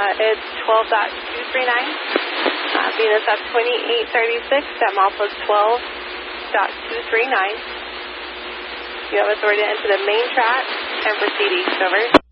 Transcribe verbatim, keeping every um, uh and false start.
Uh, it's twelve point two three nine. Uh, Venus at twenty-eight thirty-six. That mile was twelve point two three nine. You have authority to enter the main track and proceed east. Over.